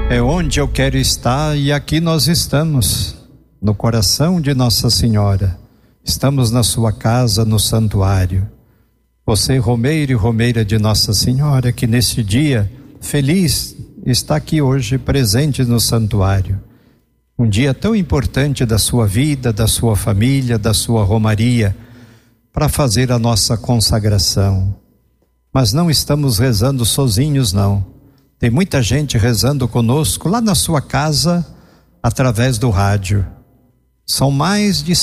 É onde eu quero estar e aqui nós estamos, no coração de Nossa Senhora. Estamos na sua casa, no santuário. Você, romeiro e romeira de Nossa Senhora, que neste dia feliz está aqui hoje presente no santuário. Um dia tão importante da sua vida, da sua família, da sua romaria, para fazer a nossa consagração. Mas não estamos rezando sozinhos, não. Tem muita gente rezando conosco lá na sua casa, através do rádio. São mais de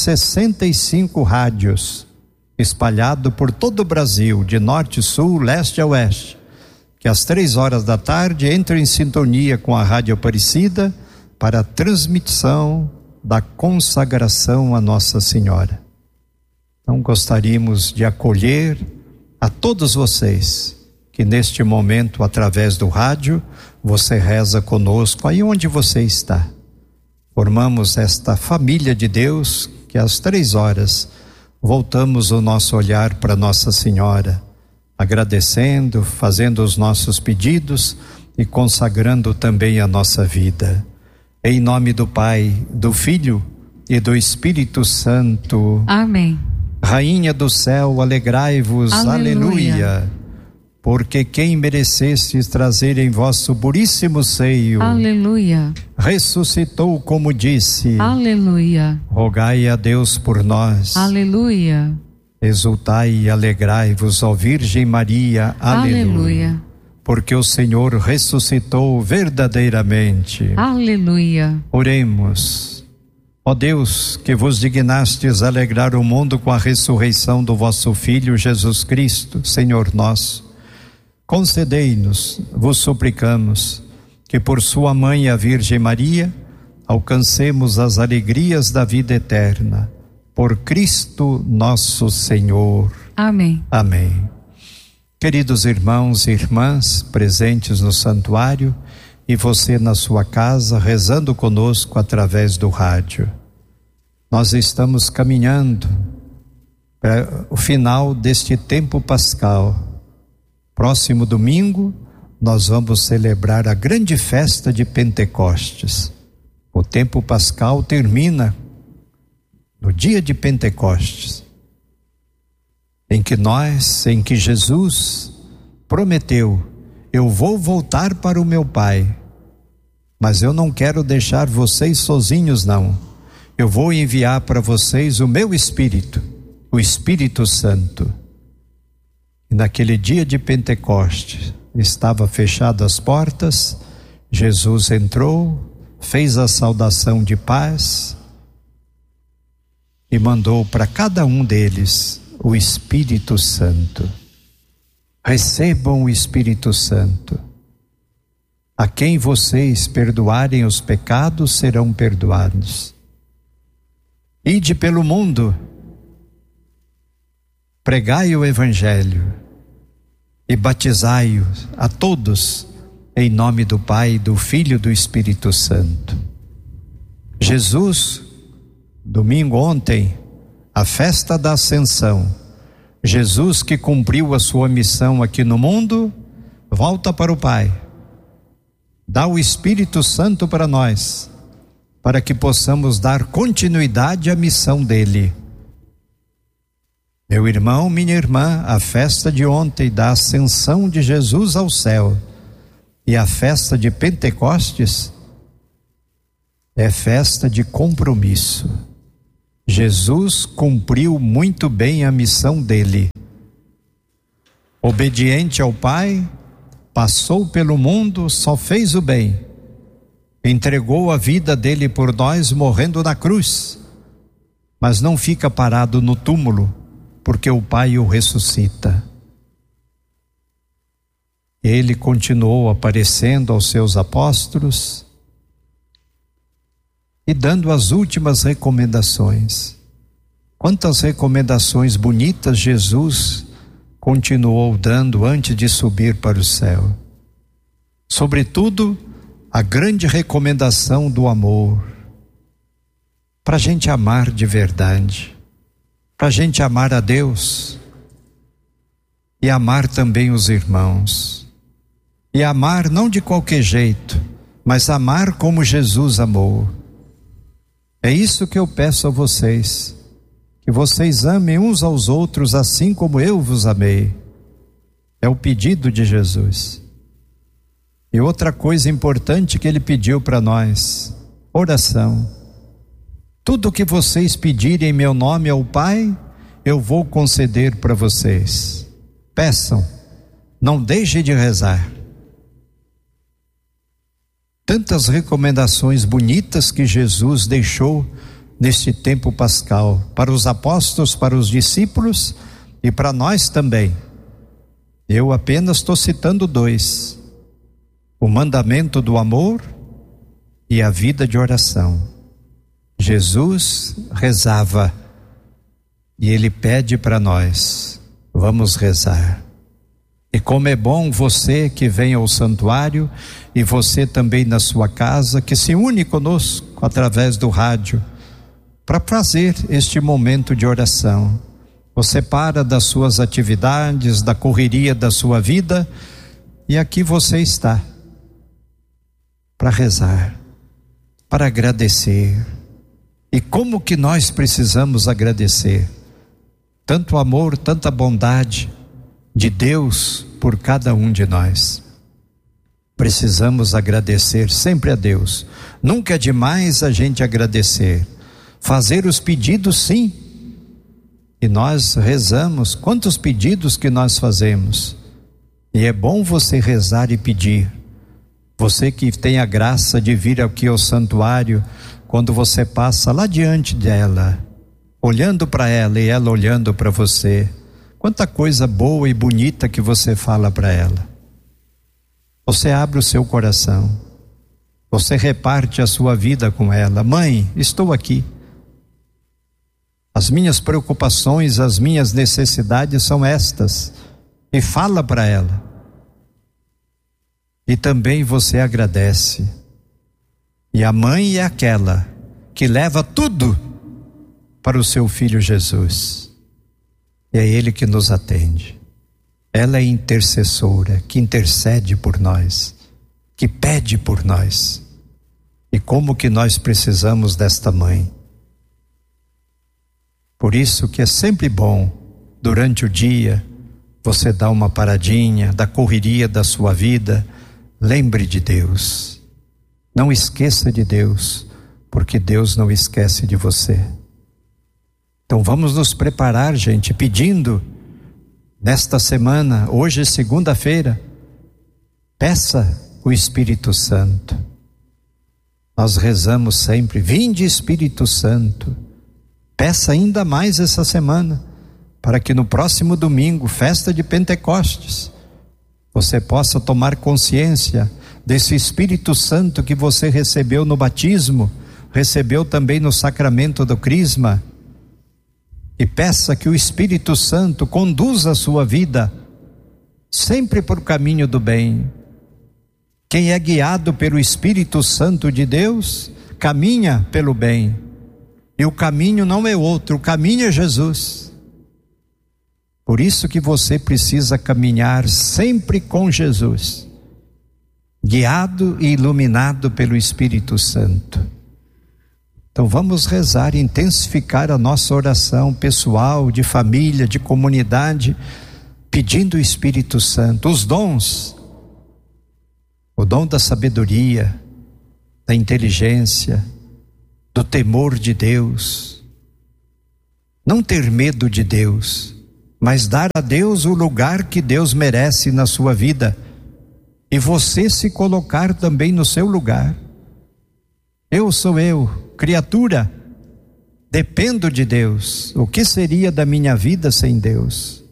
65 rádios espalhados por todo o Brasil, de norte, sul, leste a oeste, que às 3 horas da tarde entram em sintonia com a Rádio Aparecida para a transmissão da consagração a Nossa Senhora. Então gostaríamos de acolher a todos vocês que neste momento, através do rádio, você reza conosco aí onde você está. Formamos esta família de Deus que às 3 horas voltamos o nosso olhar para Nossa Senhora, agradecendo, fazendo os nossos pedidos e consagrando também a nossa vida. Em nome do Pai, do Filho e do Espírito Santo. Amém. Rainha do céu, alegrai-vos, aleluia. Porque quem merecestes trazer em vosso puríssimo seio, aleluia, ressuscitou como disse, aleluia. Rogai a Deus por nós, aleluia. Exultai e alegrai-vos, ó Virgem Maria, aleluia. Porque o Senhor ressuscitou verdadeiramente, aleluia. Oremos. Ó Deus, que vos dignastes alegrar o mundo com a ressurreição do vosso Filho Jesus Cristo, Senhor nosso, concedei-nos, vos suplicamos, que por sua mãe, a Virgem Maria, alcancemos as alegrias da vida eterna. Por Cristo nosso Senhor. Amém. Amém. Queridos irmãos e irmãs presentes no santuário e você na sua casa rezando conosco através do rádio, nós estamos caminhando para o final deste tempo pascal. Próximo domingo, nós vamos celebrar a grande festa de Pentecostes. O tempo pascal termina no dia de Pentecostes, em que Jesus prometeu: eu vou voltar para o meu Pai, mas eu não quero deixar vocês sozinhos, não. Eu vou enviar para vocês o meu Espírito, o Espírito Santo. E naquele dia de Pentecostes, estava fechadas as portas, Jesus entrou, fez a saudação de paz e mandou para cada um deles o Espírito Santo. Recebam o Espírito Santo. A quem vocês perdoarem os pecados serão perdoados. Ide pelo mundo, pregai o Evangelho e batizai-os a todos em nome do Pai, do Filho e do Espírito Santo. Jesus, domingo ontem, a festa da Ascensão, Jesus que cumpriu a sua missão aqui no mundo, volta para o Pai, dá o Espírito Santo para nós, para que possamos dar continuidade à missão dele. Meu irmão, minha irmã, a festa de ontem da ascensão de Jesus ao céu e a festa de Pentecostes é festa de compromisso. Jesus cumpriu muito bem a missão dele. Obediente ao Pai, passou pelo mundo, só fez o bem, entregou a vida dele por nós, morrendo na cruz, mas não fica parado no túmulo, porque o Pai o ressuscita. Ele continuou aparecendo aos seus apóstolos e dando as últimas recomendações. Quantas recomendações bonitas Jesus continuou dando antes de subir para o céu. Sobretudo, a grande recomendação do amor, para a gente amar de verdade, para a gente amar a Deus e amar também os irmãos, e amar não de qualquer jeito, mas amar como Jesus amou. É isso que eu peço a vocês, que vocês amem uns aos outros assim como eu vos amei. É o pedido de Jesus. E outra coisa importante que ele pediu para nós: oração. Tudo o que vocês pedirem em meu nome ao Pai, eu vou conceder para vocês. Peçam, não deixem de rezar. Tantas recomendações bonitas que Jesus deixou neste tempo pascal, para os apóstolos, para os discípulos e para nós também. Eu apenas estou citando 2: o mandamento do amor e a vida de oração. Jesus rezava e ele pede para nós: vamos rezar. E como é bom você que vem ao santuário e você também na sua casa, que se une conosco através do rádio para fazer este momento de oração. Você para das suas atividades, da correria da sua vida, e aqui você está para rezar, para agradecer. E como que nós precisamos agradecer tanto amor, tanta bondade de Deus por cada um de nós. Precisamos agradecer sempre a Deus. Nunca é demais a gente agradecer. Fazer os pedidos, sim. E nós rezamos. Quantos pedidos que nós fazemos? E é bom você rezar e pedir. Você que tem a graça de vir aqui ao santuário, quando você passa lá diante dela, olhando para ela e ela olhando para você, quanta coisa boa e bonita que você fala para ela. Você abre o seu coração, você reparte a sua vida com ela. Mãe, estou aqui. As minhas preocupações, as minhas necessidades são estas. E fala para ela. E também você agradece. E a mãe é aquela que leva tudo para o seu filho Jesus. E é ele que nos atende. Ela é intercessora, que intercede por nós, que pede por nós. E como que nós precisamos desta mãe. Por isso que é sempre bom, durante o dia, você dar uma paradinha da correria da sua vida. Lembre de Deus. Não esqueça de Deus, porque Deus não esquece de você. Então vamos nos preparar, gente, pedindo nesta semana, hoje é segunda-feira, peça o Espírito Santo. Nós rezamos sempre: vinde Espírito Santo. Peça ainda mais essa semana, para que no próximo domingo, festa de Pentecostes, você possa tomar consciência desse Espírito Santo que você recebeu no batismo, recebeu também no sacramento do crisma. E peça que o Espírito Santo conduza a sua vida sempre por caminho do bem. Quem é guiado pelo Espírito Santo de Deus, caminha pelo bem. E o caminho não é outro, o caminho é Jesus. Por isso que você precisa caminhar sempre com Jesus, guiado e iluminado pelo Espírito Santo. Então vamos rezar e intensificar a nossa oração pessoal, de família, de comunidade, pedindo o Espírito Santo, os dons, o dom da sabedoria, da inteligência, do temor de Deus. Não ter medo de Deus, mas dar a Deus o lugar que Deus merece na sua vida. E você se colocar também no seu lugar. Eu sou eu, criatura, dependo de Deus. O que seria da minha vida sem Deus?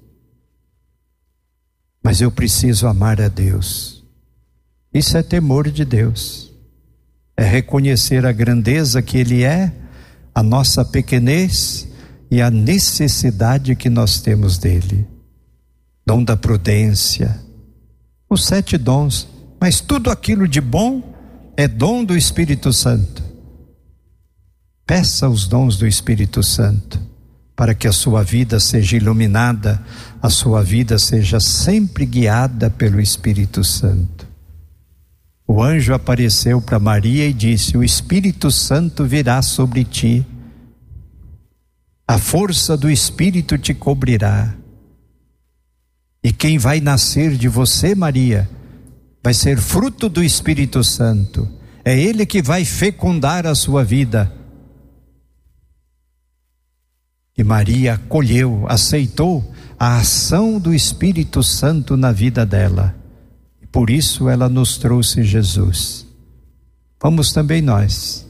Mas eu preciso amar a Deus. Isso é temor de Deus. É reconhecer a grandeza que Ele é, a nossa pequenez e a necessidade que nós temos dele. Dom da prudência, os 7 dons, mas tudo aquilo de bom é dom do Espírito Santo. Peça os dons do Espírito Santo, para que a sua vida seja iluminada, a sua vida seja sempre guiada pelo Espírito Santo. O anjo apareceu para Maria e disse: o Espírito Santo virá sobre ti, a força do Espírito te cobrirá, e quem vai nascer de você, Maria, vai ser fruto do Espírito Santo. É Ele que vai fecundar a sua vida. E Maria acolheu, aceitou a ação do Espírito Santo na vida dela. E por isso ela nos trouxe Jesus. Vamos também nós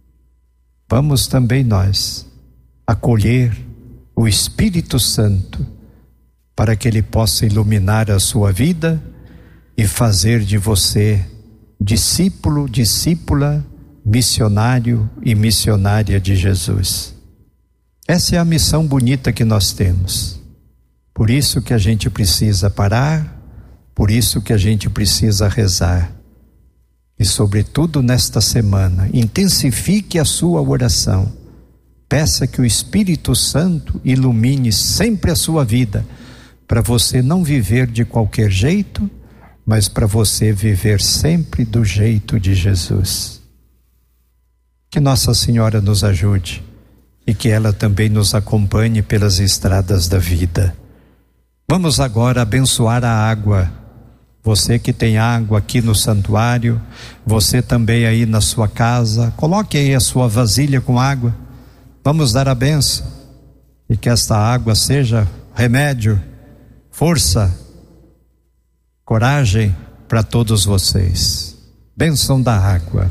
acolher o Espírito Santo para que Ele possa iluminar a sua vida e fazer de você discípulo, discípula, missionário e missionária de Jesus. Essa é a missão bonita que nós temos. Por isso que a gente precisa parar, por isso que a gente precisa rezar. E sobretudo nesta semana, intensifique a sua oração. Peça que o Espírito Santo ilumine sempre a sua vida, para você não viver de qualquer jeito, mas para você viver sempre do jeito de Jesus. Que Nossa Senhora nos ajude e que ela também nos acompanhe pelas estradas da vida. Vamos agora abençoar a água. Você que tem água aqui no santuário, você também aí na sua casa, coloque aí a sua vasilha com água. Vamos dar a bênção e que esta água seja remédio, força, coragem para todos vocês. Bênção da água.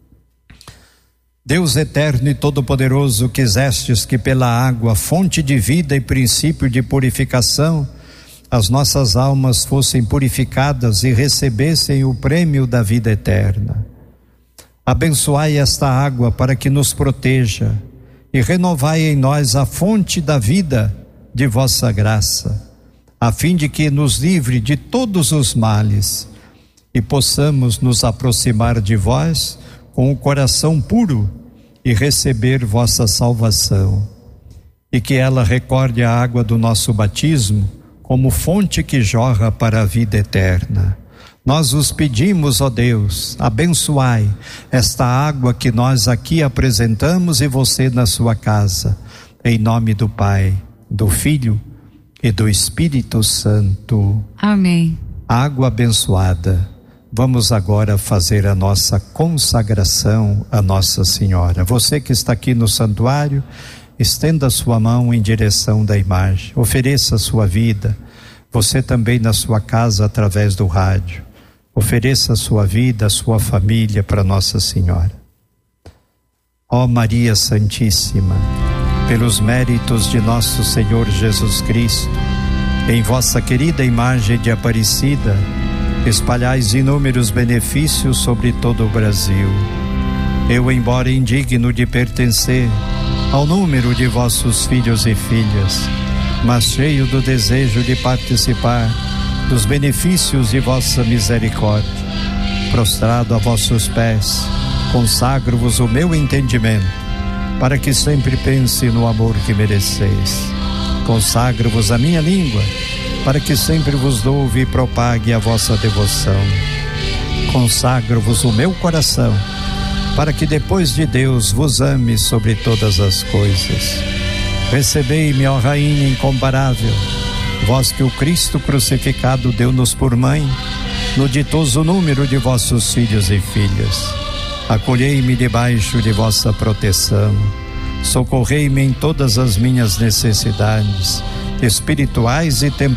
Deus eterno e todo-poderoso, quisestes que pela água, fonte de vida e princípio de purificação, as nossas almas fossem purificadas e recebessem o prêmio da vida eterna. Abençoai esta água para que nos proteja e renovai em nós a fonte da vida de vossa graça, a fim de que nos livre de todos os males e possamos nos aproximar de vós com o coração puro e receber vossa salvação, e que ela recorde a água do nosso batismo como fonte que jorra para a vida eterna. Nós os pedimos, ó Deus, abençoai esta água que nós aqui apresentamos e você na sua casa, em nome do Pai, do Filho e do Espírito Santo. Amém. Água abençoada. Vamos agora fazer a nossa consagração a Nossa Senhora. Você que está aqui no santuário, estenda a sua mão em direção da imagem, ofereça a sua vida. Você também na sua casa através do rádio, ofereça a sua vida, a sua família para Nossa Senhora. Ó Maria Santíssima, pelos méritos de nosso Senhor Jesus Cristo, em vossa querida imagem de Aparecida, espalhais inúmeros benefícios sobre todo o Brasil. Eu, embora indigno de pertencer ao número de vossos filhos e filhas, mas cheio do desejo de participar dos benefícios de vossa misericórdia, prostrado a vossos pés, consagro-vos o meu entendimento, para que sempre pense no amor que mereceis. Consagro-vos a minha língua, para que sempre vos louve e propague a vossa devoção. Consagro-vos o meu coração, para que depois de Deus vos ame sobre todas as coisas. Recebei-me, ó Rainha incomparável, vós que o Cristo crucificado deu-nos por mãe, no ditoso número de vossos filhos e filhas. Acolhei-me debaixo de vossa proteção, socorrei-me em todas as minhas necessidades, espirituais e temporais,